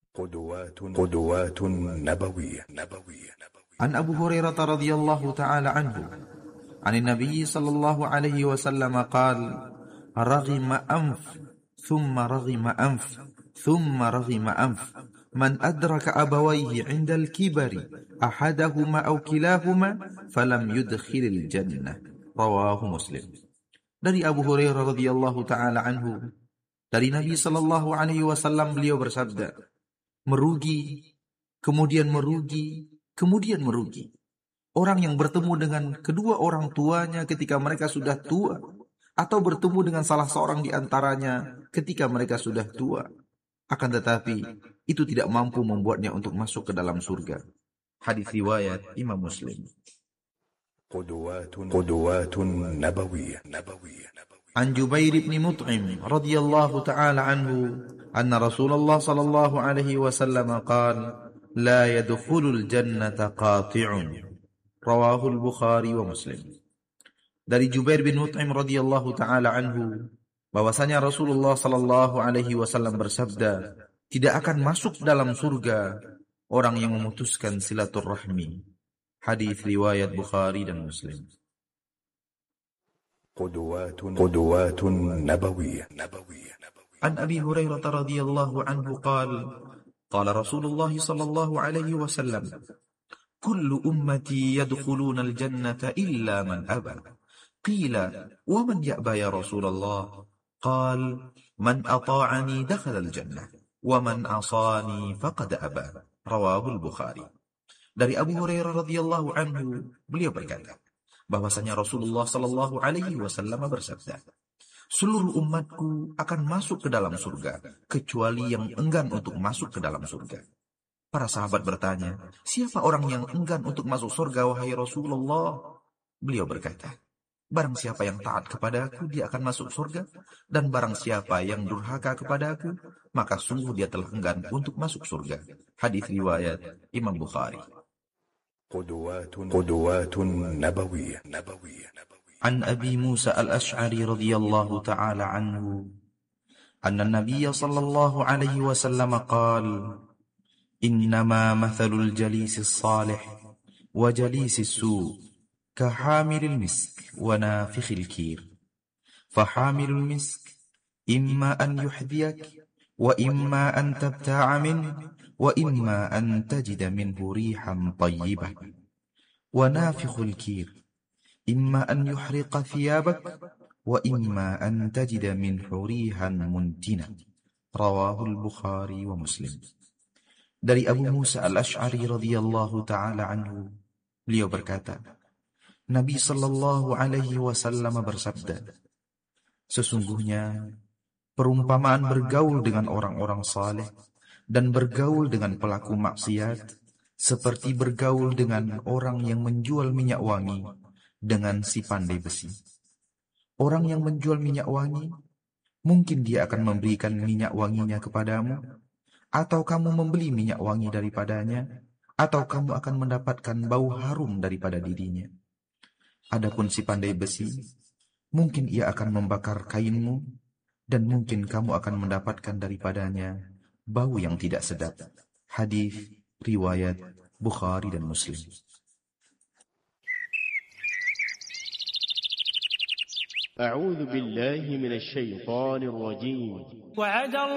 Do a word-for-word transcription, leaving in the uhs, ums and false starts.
قدوات قدوات نبوية نبوية عن أبو هريرة رضي الله تعالى عنه عن النبي صلى الله عليه وسلم قال: رغم أنف ثم رغم أنف ثم رغم أنف من أدرك أبويه عند الكبر أحدهما أو كلاهما فلم يدخل الجنة. رواه مسلم. Dari Abu Hurairah radhiyallahu taala anhu, dari Nabi sallallahu alaihi wasallam, beliau bersabda, merugi, kemudian merugi, kemudian merugi orang yang bertemu dengan kedua orang tuanya ketika mereka sudah tua, atau bertemu dengan salah seorang di antaranya ketika mereka sudah tua, akan tetapi itu tidak mampu membuatnya untuk masuk ke dalam surga. Hadis riwayat Imam Muslim. قدوات قدوات نبوية نبوية عن جبير بن مطعم رضي الله تعالى عنه أن رسول الله صلى الله عليه وسلم قال: لا يدخل الجنة قاطع. رواه البخاري ومسلم. Dari Jubair bin Mut'im radhiyallahu taala anhu, bahwasanya Rasulullah sallallahu alaihi wasallam bersabda, tidak akan masuk dalam surga orang yang memutuskan silaturahmi. Hadis riwayat Bukhari dan Muslim. قدوات قدوات نبوية نبوية عن أبي هريرة رضي الله عنه قال: قال رسول الله صلى الله عليه وسلم: كل أمتي يدخلون الجنة إلا من أبى. قيل: ومن يأبى يا رسول الله؟ قال: من أطاعني دخل الجنة ومن عصاني فقد أبى. رواه البخاري. Dari Abu Hurairah radhiyallahu anhu, beliau berkata bahwasanya Rasulullah sallallahu alaihi wasallam bersabda, seluruh umatku akan masuk ke dalam surga kecuali yang enggan untuk masuk ke dalam surga. Para sahabat bertanya, siapa orang yang enggan untuk masuk surga wahai Rasulullah? Beliau berkata, barang siapa yang taat kepada aku, dia akan masuk surga, dan barang siapa yang durhaka kepada aku, maka sungguh dia telah enggan untuk masuk surga. Hadis riwayat Imam Bukhari. قدوات قدوات نبوية نبوية عن أبي موسى الأشعري رضي الله تعالى عنه أن النبي صلى الله عليه وسلم قال: إنما مثل الجليس الصالح وجليس السوء كحامل المسك ونافخ الكير، فحامل المسك إما أن يحذيك وإما أن تبتاع منه وإما أن تجد منه ريحا طيبة، ونافخ الكير إما أن يحرق ثيابك وإما أن تجد منه ريحا منتنة. رواه البخاري ومسلم. Dari Abu Musa al-Ash'ari radhiyallahu ta'ala anhu, beliau berkata, Nabi sallallahu alaihi wasallam bersabda, sesungguhnya perumpamaan bergaul dengan orang-orang saleh dan bergaul dengan pelaku maksiat seperti bergaul dengan orang yang menjual minyak wangi dengan si pandai besi. Orang yang menjual minyak wangi, mungkin dia akan memberikan minyak wanginya kepadamu, atau kamu membeli minyak wangi daripadanya, atau kamu akan mendapatkan bau harum daripada dirinya. Adapun si pandai besi, mungkin ia akan membakar kainmu, dan mungkin kamu akan mendapatkan daripadanya bau yang tidak sedap. Hadis riwayat Bukhari dan Muslim. أعوذ بالله من الشيطان الرجيم.